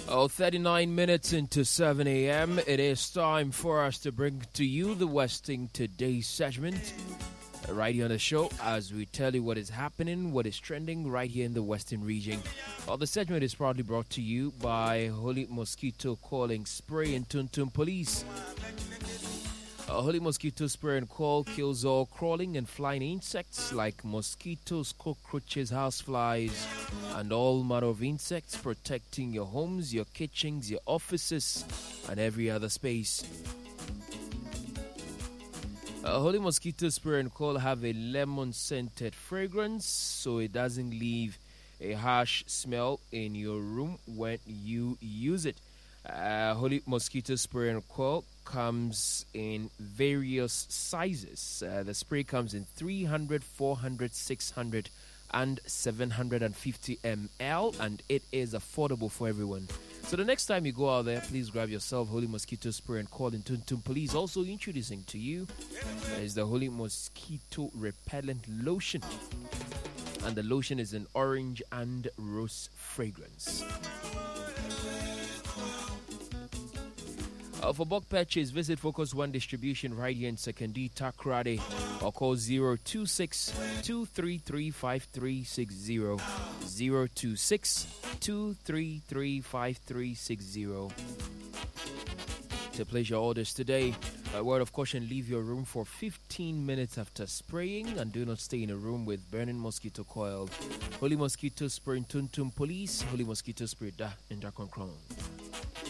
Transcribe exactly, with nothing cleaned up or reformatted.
Oh, thirty-nine minutes into seven a.m. It is time for us to bring to you the Westing Today segment right here on the show as we tell you what is happening, what is trending right here in the Western region. Well, the segment is proudly brought to you by Holy Mosquito Calling Spray and Tuntun Police. A Holy Mosquito Spray and Call kills all crawling and flying insects like mosquitoes, cockroaches, houseflies, and all manner of insects, protecting your homes, your kitchens, your offices, and every other space. A Holy Mosquito Spray and Call have a lemon-scented fragrance, so it doesn't leave a harsh smell in your room when you use it. Uh, Holy Mosquito Spray and Coil comes in various sizes. Uh, the spray comes in three hundred, four hundred, six hundred, and seven hundred fifty milliliters, and it is affordable for everyone. So the next time you go out there, please grab yourself Holy Mosquito Spray and Coil in Tuntun Police. Also introducing to you is the Holy Mosquito Repellent Lotion. And the lotion is an orange and rose fragrance. Uh, for bulk purchase, visit Focus One Distribution right here in Sekondi, Takoradi, or call zero two six, two three three, five three six zero, zero two six, two three three, five three six zero. To place your orders today, a word of caution, leave your room for fifteen minutes after spraying and do not stay in a room with burning mosquito coil. Holy Mosquito Spray in Tuntun Police, Holy Mosquito Spray da in Dakon Crown.